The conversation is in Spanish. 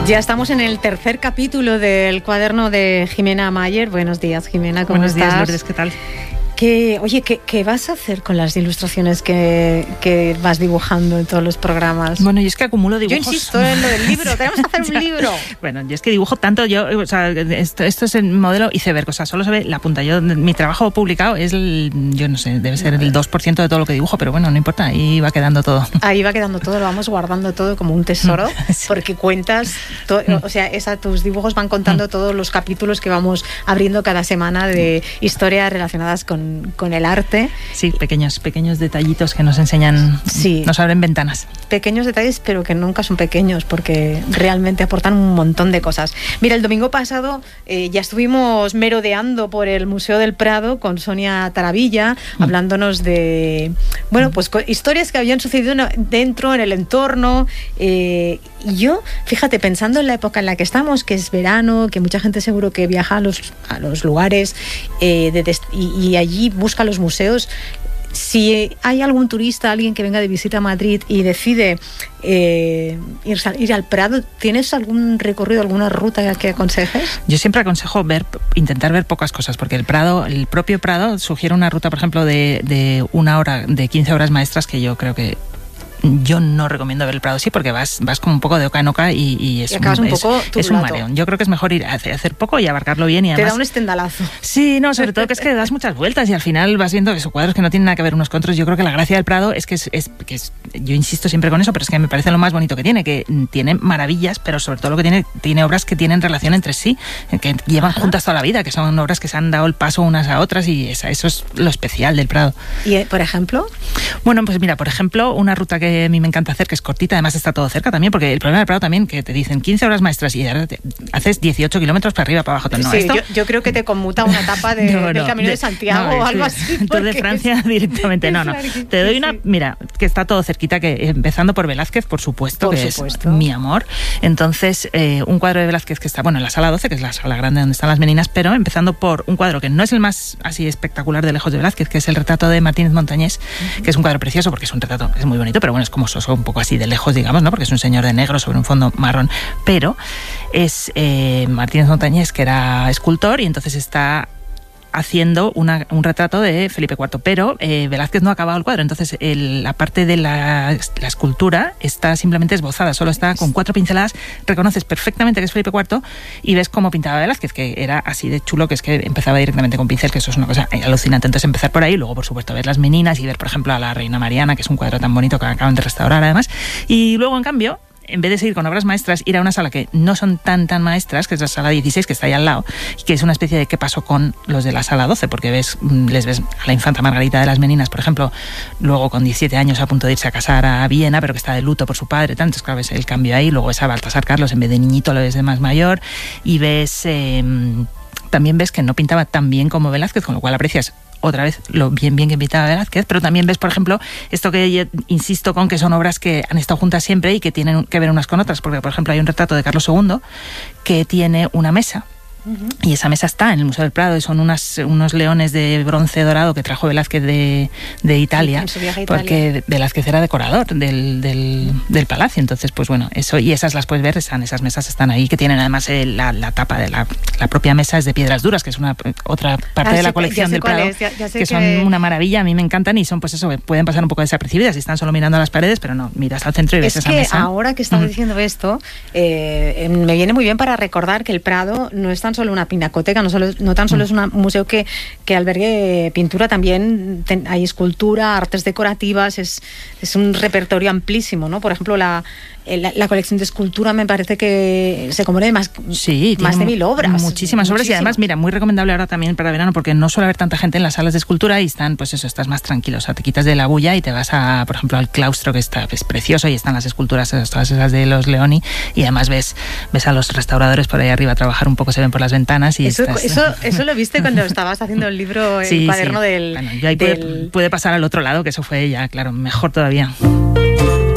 Ya estamos en el tercer capítulo del cuaderno de Jimena Mayer. Buenos días, Jimena, ¿cómo estás? Buenos días, Lourdes, ¿qué tal? ¿Qué vas a hacer con las ilustraciones que vas dibujando en todos los programas? Bueno, yo es que acumulo dibujos. Yo insisto en lo del libro, tenemos que hacer un libro. Bueno, yo es que dibujo tanto, esto es el modelo iceberg, o sea, solo se ve la punta. Mi trabajo publicado es, yo no sé, debe ser el 2% de todo lo que dibujo, pero bueno, no importa, ahí va quedando todo. Ahí va quedando todo, lo vamos guardando todo como un tesoro, porque cuentas, tus dibujos van contando todos los capítulos que vamos abriendo cada semana de historias relacionadas con el arte. Sí, pequeños detallitos que nos enseñan, sí, nos abren ventanas. Pequeños detalles, pero que nunca son pequeños, porque realmente aportan un montón de cosas. Mira, el domingo pasado ya estuvimos merodeando por el Museo del Prado con Sonia Taravilla, hablándonos de, bueno, pues historias que habían sucedido dentro, en el entorno. Y yo, fíjate, pensando en la época en la que estamos, que es verano, que mucha gente seguro que viaja a los lugares y allí busca los museos. Si hay algún turista, alguien que venga de visita a Madrid y decide ir al Prado, ¿tienes algún recorrido, alguna ruta que aconsejes? Yo siempre aconsejo intentar ver pocas cosas, porque el propio Prado sugiere una ruta, por ejemplo, de 1 hora, de 15 horas maestras, que yo creo que yo no recomiendo ver el Prado, sí, porque vas como un poco de oca en oca y es un mareón. Yo creo que es mejor ir a hacer poco y abarcarlo bien, y además te da un estendalazo. Sí, no, sobre todo que es que das muchas vueltas y al final vas viendo que son cuadros que no tienen nada que ver unos con otros. Yo creo que la gracia del Prado es que yo insisto siempre con eso, pero es que me parece lo más bonito que tiene maravillas, pero sobre todo lo que tiene obras que tienen relación entre sí, que llevan juntas toda la vida, que son obras que se han dado el paso unas a otras, y eso es lo especial del Prado. ¿Y por ejemplo? Bueno, pues mira, por ejemplo, una ruta que a mí me encanta hacer, que es cortita, además está todo cerca también, porque el problema del Prado también, que te dicen 15 horas maestras y ahora haces 18 kilómetros para arriba, para abajo. No, sí, yo creo que te conmuta una etapa del Camino de Santiago o algo así. Tour de Francia directamente, no. Te doy una, mira, que está todo cerquita, que empezando por Velázquez, por supuesto, es mi amor. Entonces, un cuadro de Velázquez que está, bueno, en la sala 12, que es la sala grande donde están las meninas, pero empezando por un cuadro que no es el más así espectacular de lejos de Velázquez, que es el retrato de Martínez Montañés, que es un cuadro precioso, porque es un retrato, es muy bonito, pero bueno, es como soso, un poco así de lejos, digamos, ¿no? Porque es un señor de negro sobre un fondo marrón, pero es Martínez Montañés, que era escultor, y entonces está haciendo un retrato de Felipe IV, pero Velázquez no ha acabado el cuadro, entonces la parte de la escultura está simplemente esbozada, solo está con 4 pinceladas, reconoces perfectamente que es Felipe IV y ves cómo pintaba Velázquez, que era así de chulo, que es que empezaba directamente con pincel, que eso es una cosa alucinante. Entonces empezar por ahí, luego por supuesto ver las meninas y ver, por ejemplo, a la Reina Mariana, que es un cuadro tan bonito que acaban de restaurar además, y luego en cambio, en vez de seguir con obras maestras, ir a una sala que no son tan maestras, que es la sala 16, que está ahí al lado, y que es una especie de qué pasó con los de la sala 12, porque les ves a la infanta Margarita de las Meninas, por ejemplo, luego con 17 años a punto de irse a casar a Viena, pero que está de luto por su padre, entonces claro, ves el cambio ahí. Luego ves a Baltasar Carlos, en vez de niñito lo ves de más mayor, y también ves que no pintaba tan bien como Velázquez, con lo cual aprecias otra vez lo bien que pintaba Velázquez, pero también ves, por ejemplo, esto que insisto con que son obras que han estado juntas siempre y que tienen que ver unas con otras, porque por ejemplo hay un retrato de Carlos II que tiene una mesa. Y esa mesa está en el Museo del Prado, y son unos leones de bronce dorado que trajo Velázquez de Italia, porque Velázquez era decorador del palacio. Entonces, pues bueno, eso, y esas las puedes ver, esas mesas están ahí, que tienen además la tapa de la propia mesa es de piedras duras, que es otra parte de la colección del Prado, que son una maravilla, a mí me encantan, y son, pues eso, pueden pasar un poco desapercibidas si están solo mirando a las paredes, pero no, miras al centro y ves esa mesa. Es que ahora que estás diciendo esto, me viene muy bien para recordar que el Prado no es tan solo una pinacoteca, no tan solo es un museo que albergue pintura, también hay escultura, artes decorativas, es un repertorio amplísimo, ¿no? Por ejemplo, la colección de escultura me parece que se compone de más de 1000 obras. Muchísimas obras, y además, mira, muy recomendable ahora también para verano, porque no suele haber tanta gente en las salas de escultura y están, pues eso, estás más tranquilo, o sea, te quitas de la bulla y te vas por ejemplo, al claustro, que es precioso, y están las esculturas, todas esas de los Leoni, y además ves a los restauradores por ahí arriba trabajar un poco, se ven por las ventanas. Y eso lo viste cuando estabas haciendo el libro, el cuaderno del... Bueno, yo ahí puede pasar al otro lado, que eso fue ya, claro, mejor todavía.